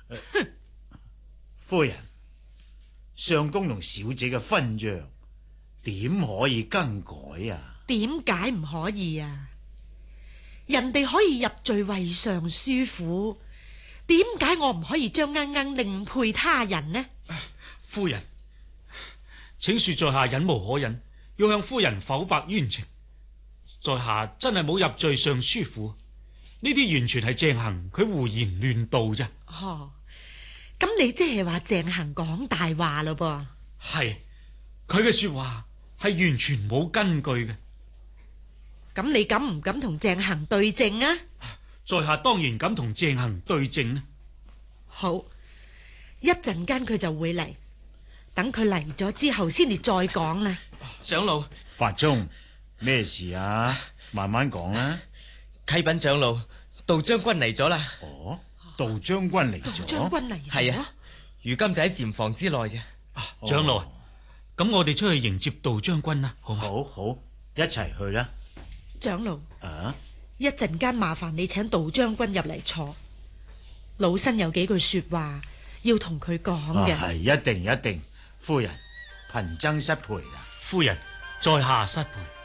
夫人，相公同小姐嘅婚約點可以更改啊？ 點解唔可以啊？人哋可以入贅為尚書府，點解我唔可以將鶯鶯另配他人呢？ 夫人，請恕在下忍無可忍，要向夫人剖白冤情。在下真係冇入贅尚書府，呢啲完全係鄭恒佢胡言亂道啫。 哦，咁你即係話鄭恒講大話咯噃？ 係，佢嘅說話係完全冇根據嘅。 咁你敢唔敢同鄭恒對證啊？ 在下當然敢同鄭恒對證呢。 好，一陣間佢就會嚟，等佢嚟咗之後先至再講啦。 長老， 法中咩事啊？慢慢講啦。 啟稟長老，杜將軍嚟咗啦。 哦，杜將軍嚟咗。 杜將軍嚟咗。 係啊，如今就喺禪房之內啫。 長老啊，咁我哋出去迎接杜將軍啦，好嗎？ 好好，一齊去啦。 長老， 啊， 一陣間麻煩你請杜將軍入嚟坐，老身有幾句說話要同佢講嘅。 係一定一定，夫人貧僧失陪啦。 夫人，在下失陪。